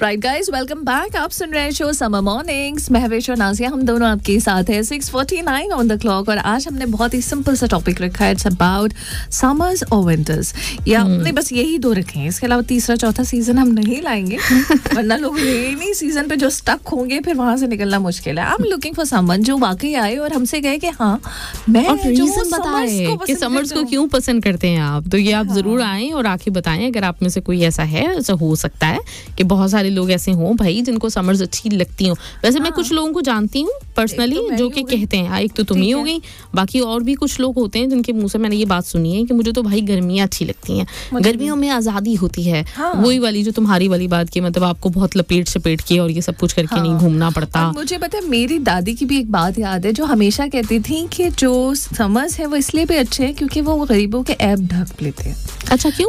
Right guys, welcome back. आप सुन रहे हैं शो समर मॉर्निंग्स। महवेश और नाजिया हम दोनों आपके साथ हैं 6:49 ऑन द क्लॉक। और आज हमने बहुत ही सिंपल सा टॉपिक रखा है, इट्स अबाउट समर्स और विंटर्स। या हमने बस यही दो रखे हैं, इसके अलावा तीसरा चौथा सीजन हम नहीं लाएंगे वरना लोग रेनी सीजन पे जो स्टक होंगे फिर वहां से निकलना मुश्किल है। I am looking for someone जो वाकई आए और हमसे कहे कि हाँ मैं और रीजन बताएं कि समर्स को क्यों पसंद करते हैं आप। तो ये आप जरूर आएं और आके बताएं अगर आप में से कोई ऐसा है। ऐसा हो सकता है कि बहुत सारे लोग ऐसे हों भाई जिनको समर्स अच्छी लगती हो। वैसे मैं कुछ लोगों को जानती हूँ पर्सनली जो कि कहते हैं, एक तो तुम ही हो गई, बाकी और भी कुछ लोग होते हैं जिनके मुंह से मैंने ये बात सुनी है कि मुझे तो भाई गर्मियाँ अच्छी लगती हैं, गर्मियों में आज़ादी होती है। वही वाली जो तुम्हारी वाली बात की, मतलब आपको बहुत लपेट सपेट के और ये सब कुछ करके नहीं घूमना पड़ता। मुझे पता है मेरी दादी की भी एक बात याद है जो हमेशा कहती थी कि जो समर्स है वो इसलिए भी अच्छे हैं क्योंकि वो गरीबों के ऐब ढक लेते हैं। अच्छा, क्यों?